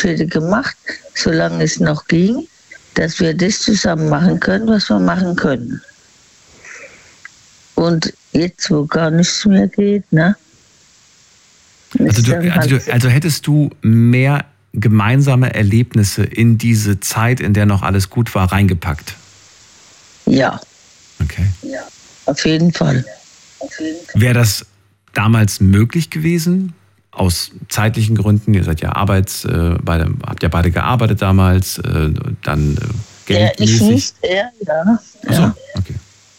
ich hätte gemacht, solange es noch ging, dass wir das zusammen machen können, was wir machen können. Und jetzt, wo gar nichts mehr geht, ne? Also hättest du mehr gemeinsame Erlebnisse in diese Zeit, in der noch alles gut war, reingepackt? Ja. Okay. Ja, auf jeden Fall. Wäre das damals möglich gewesen? Aus zeitlichen Gründen, ihr seid ja habt ja beide gearbeitet damals, dann geldmäßig. Ich nicht, ja. Achso, okay.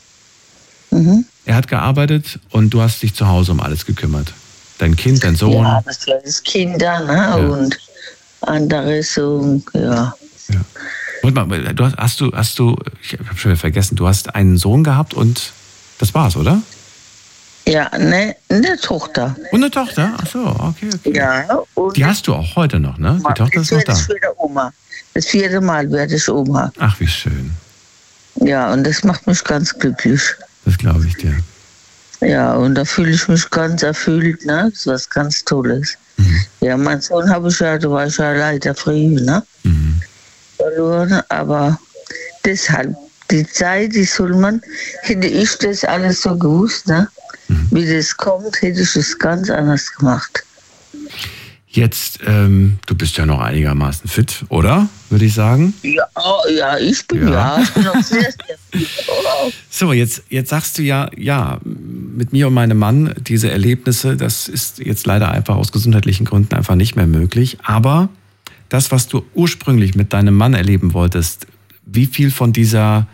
Mhm. Er hat gearbeitet und du hast dich zu Hause um alles gekümmert. Dein Kind, dein Sohn. Ja, das Kinder, ne? Ja. Und andere so, ja. Und mal, hast du, ich habe schon wieder vergessen, du hast einen Sohn gehabt und das war's, oder? Ja, ne, eine Tochter. Und eine Tochter? Ach so, okay. Ja. Und die hast du auch heute noch, ne? Die Tochter ist noch da. Das wieder Oma. Das 4. Mal werde ich Oma. Ach, wie schön. Ja, und das macht mich ganz glücklich. Das glaube ich dir. Ja, und da fühle ich mich ganz erfüllt, ne? Das ist was ganz Tolles. Mhm. Ja, mein Sohn da war ich ja leider früh, ne? Mhm. Verloren, aber deshalb, die Zeit, hätte ich das alles so gewusst, ne? Wie das kommt, hätte ich es ganz anders gemacht. Jetzt, du bist ja noch einigermaßen fit, oder? Würde ich sagen. Ja, ich bin noch sehr, sehr fit. So, jetzt sagst du ja, mit mir und meinem Mann, diese Erlebnisse, das ist jetzt leider einfach aus gesundheitlichen Gründen einfach nicht mehr möglich. Aber das, was du ursprünglich mit deinem Mann erleben wolltest, wie viel von dieser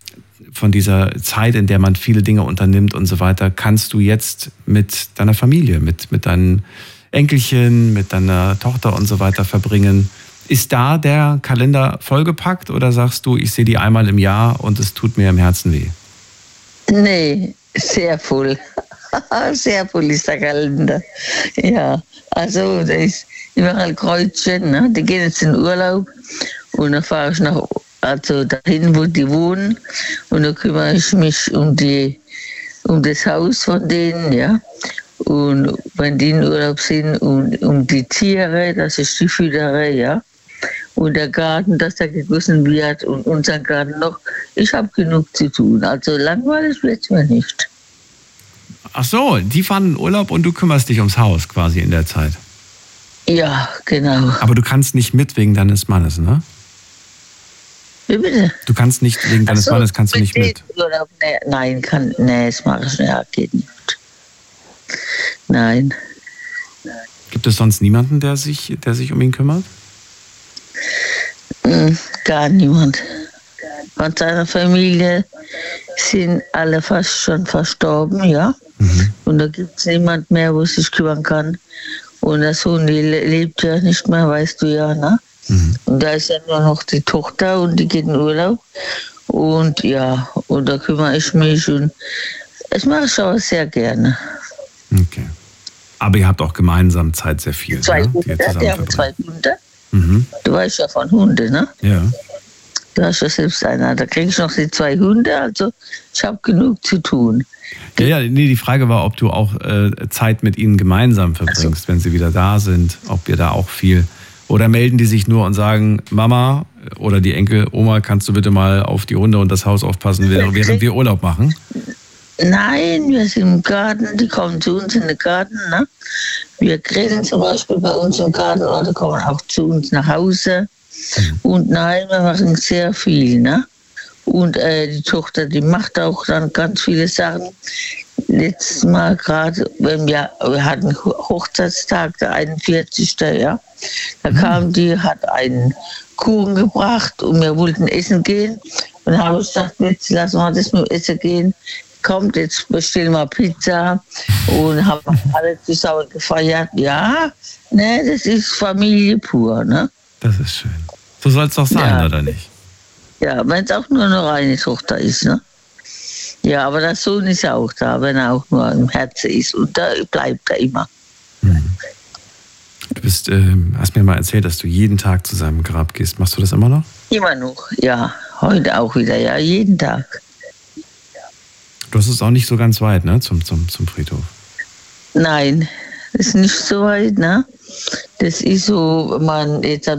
Zeit, in der man viele Dinge unternimmt und so weiter, kannst du jetzt mit deiner Familie, mit deinen Enkelchen, mit deiner Tochter und so weiter verbringen? Ist da der Kalender vollgepackt oder sagst du, ich sehe die einmal im Jahr und es tut mir im Herzen weh? Nee, sehr voll. Sehr voll ist der Kalender. Ja, also da ist überall Kreuzchen, ne? Die gehen jetzt in Urlaub und dann fahre ich dahin, wo die wohnen, und da kümmere ich mich um das Haus von denen, ja. Und wenn die in Urlaub sind, um die Tiere, dass ich die füttere, ja. Und der Garten, dass der gegossen wird und unseren Garten noch. Ich habe genug zu tun. Also langweilig wird es mir nicht. Ach so, die fahren in Urlaub und du kümmerst dich ums Haus quasi in der Zeit. Ja, genau. Aber du kannst nicht mit wegen deines Mannes, ne? Wie bitte? Du kannst nicht wegen deines Mannes, kannst du nicht mit. Nein, das mache ich nicht. Geht nicht. Nein. Gibt es sonst niemanden, der sich um ihn kümmert? Gar niemand. Von seiner Familie sind alle fast schon verstorben, ja. Mhm. Und da gibt es niemand mehr, wo sich kümmern kann. Und der Sohn, die lebt ja nicht mehr, weißt du ja, ne? Mhm. Und da ist ja nur noch die Tochter und die geht in Urlaub. Und ja, und da kümmere ich mich und das mache ich auch sehr gerne. Okay. Aber ihr habt auch gemeinsam Zeit sehr viel. Zwei Hunde, wir haben 2 Hunde. Mhm. Du weißt ja von Hunden, ne? Ja. Du hast ja selbst einer. Da kriege ich noch die 2 Hunde, also ich habe genug zu tun. Die Frage war, ob du auch Zeit mit ihnen gemeinsam verbringst, wenn sie wieder da sind, ob ihr da auch viel... Oder melden die sich nur und sagen, Mama oder die Enkel, Oma, kannst du bitte mal auf die Hunde und das Haus aufpassen, während wir Urlaub machen? Nein, wir sind im Garten, die kommen zu uns in den Garten. Ne? Wir grillen zum Beispiel bei uns im Garten oder kommen auch zu uns nach Hause. Und nein, wir machen sehr viel. Ne? Und die Tochter, die macht auch dann ganz viele Sachen. Letztes Mal gerade, wir hatten Hochzeitstag, der 41. Ja. Da kam die, hat einen Kuchen gebracht und wir wollten essen gehen. Und dann habe ich gesagt, jetzt lassen wir das mit Essen gehen. Kommt, jetzt bestellen wir Pizza und haben alle zusammen gefeiert. Ja, ne, das ist Familie pur, ne? Das ist schön. So soll es doch sein, oder nicht? Ja, wenn es auch nur eine Tochter ist, ne? Ja, aber der Sohn ist ja auch da, wenn er auch nur im Herzen ist. Und da bleibt er immer. Du hast mir mal erzählt, dass du jeden Tag zu seinem Grab gehst. Machst du das immer noch? Immer noch, ja. Heute auch wieder, ja, jeden Tag. Du hast es auch nicht so ganz weit, ne, zum Friedhof? Nein, das ist nicht so weit, ne? Das ist so, jetzt